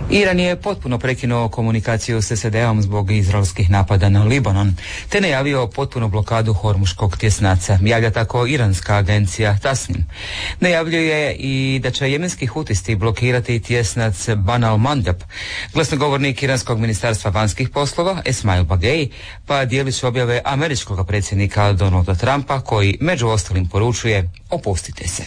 Iran je potpuno prekinuo komunikaciju s SAD-om zbog izraelskih napada na Libanon, te najavio potpunu blokadu Hormuškog tjesnaca, javlja tako iranska agencija Tasnim. Najavljuje i da će jemenski hutisti blokirati tjesnac Ban al-Mandab. Glasnogovornik iranskog ministarstva vanjskih poslova Esmail Bagei pa dijelić objave američkog predsjednika Donalda Trumpa, koji među ostalim poručuje: opustite se.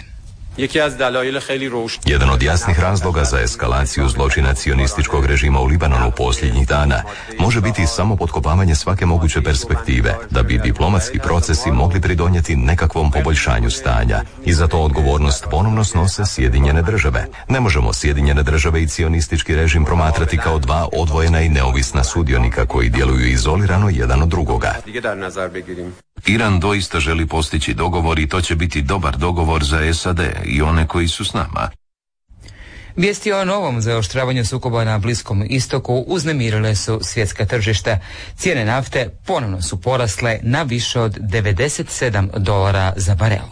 Jedan od jasnih razloga za eskalaciju zločina cionističkog režima u Libanonu posljednjih dana može biti samo potkopavanje svake moguće perspektive, da bi diplomatski procesi mogli pridonijeti nekakvom poboljšanju stanja. I za to odgovornost ponovno snose Sjedinjene države. Ne možemo Sjedinjene države i cionistički režim promatrati kao dva odvojena i neovisna sudionika koji djeluju izolirano jedan od drugoga. Iran doista želi postići dogovor i to će biti dobar dogovor za SAD i one koji su s nama. Vijesti o novom zaoštravanju sukoba na Bliskom istoku uznemirile su svjetska tržišta. Cijene nafte ponovno su porasle na više od $97 za barel.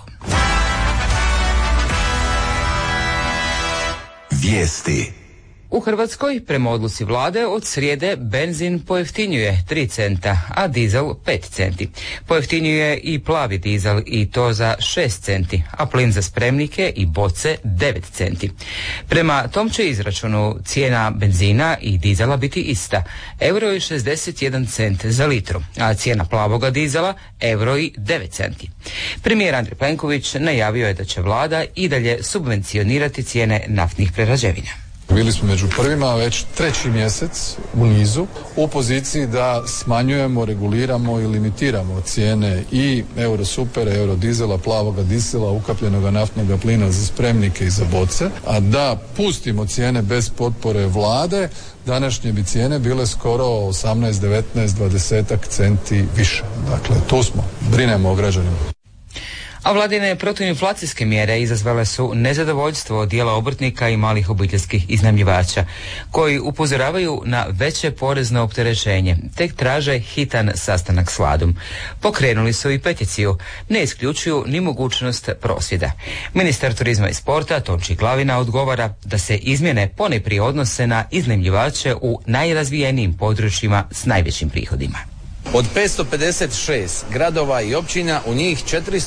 Vijesti. U Hrvatskoj, prema odluci vlade, od srijede benzin pojeftinjuje 3 centa, a dizel 5 centi. Pojeftinjuje i plavi dizel i to za 6 centi, a plin za spremnike i boce 9 centi. Prema tom će izračunu cijena benzina i dizela biti ista, €1,61 cent za litru, a cijena plavoga dizela €1,09 centi. Premijer Andrej Plenković najavio je da će vlada i dalje subvencionirati cijene naftnih prerađevina. Bili smo među prvima već 3. mjesec u nizu u poziciji da smanjujemo, reguliramo i limitiramo cijene i Eurosupera, Eurodizela, plavoga dizela, ukapljenoga naftnog plina za spremnike i za boce, a da pustimo cijene bez potpore vlade, današnje bi cijene bile skoro 18, 19, 20 centi više. Dakle, tu smo, brinemo o građanima. A vladine protuinflacijske mjere izazvale su nezadovoljstvo dijela obrtnika i malih obiteljskih iznajmljivača, koji upozoravaju na veće porezno opterećenje, tek traže hitan sastanak s vladom. Pokrenuli su i peticiju, ne isključuju ni mogućnost prosvjeda. Ministar turizma i sporta Tonči Glavina odgovara da se izmjene ponajprije odnose na iznajmljivače u najrazvijenijim područjima s najvećim prihodima. Od 556 gradova i općina u njih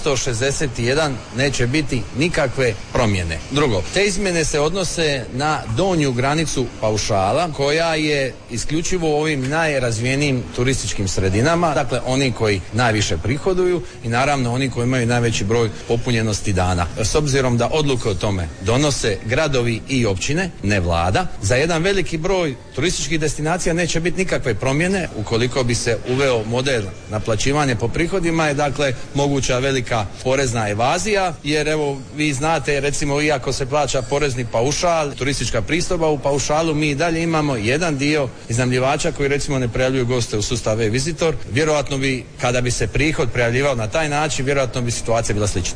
461 neće biti nikakve promjene. Drugo, te izmjene se odnose na donju granicu paušala koja je isključivo u ovim najrazvijenijim turističkim sredinama, dakle oni koji najviše prihoduju i naravno oni koji imaju najveći broj popunjenosti dana. S obzirom da odluke o tome donose gradovi i općine, ne vlada, za jedan veliki broj turističkih destinacija neće biti nikakve promjene. Ukoliko bi se uveo model naplaćivanja po prihodima, je dakle moguća velika porezna evazija, jer evo vi znate, recimo iako se plaća porezni paušal, turistička pristojba u paušalu, mi i dalje imamo jedan dio iznajmljivača koji recimo ne prijavljuju goste u sustav e-visitor. Vjerojatno bi, kada bi se prihod prijavljivao na taj način, vjerojatno bi situacija bila slična.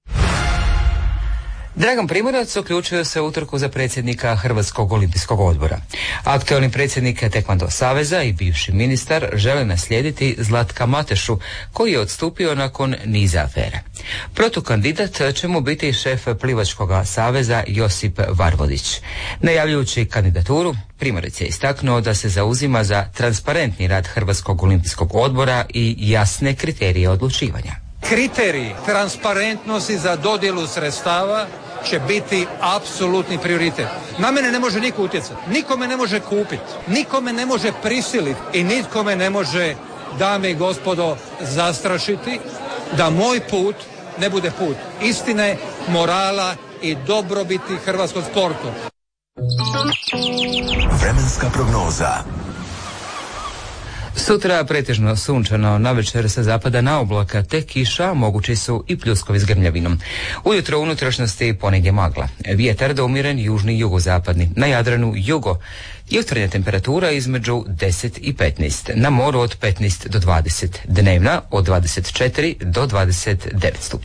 Dragan Primorac uključio se u utrku za predsjednika Hrvatskog olimpijskog odbora. Aktualni predsjednik Tekvando saveza i bivši ministar žele naslijediti Zlatka Matešu, koji je odstupio nakon niza afera. Protukandidat će mu biti šef Plivačkog saveza Josip Varvodić. Najavljujući kandidaturu, Primorac je istaknuo da se zauzima za transparentni rad Hrvatskog olimpijskog odbora i jasne kriterije odlučivanja. Kriteriji transparentnosti za dodjelu sredstava će biti apsolutni prioritet. Na mene ne može niko utjecati, niko me ne može kupiti, niko me ne može prisiliti i nitko me ne može, dame i gospodo, zastrašiti da moj put ne bude put istine, morala i dobrobiti hrvatskog sporta. Vremenska prognoza. Sutra pretežno sunčano, navečer sa zapada na oblaka te kiša, mogući su i pljuskovi s grmljavinom. Ujutro u unutrašnjosti ponegdje magla. Vjetar da umiren južni i jugozapadni. Na Jadranu jugo. Jutarnja temperatura između 10 i 15. Na moru od 15 do 20. Dnevna od 24 do 29 stupnjeva.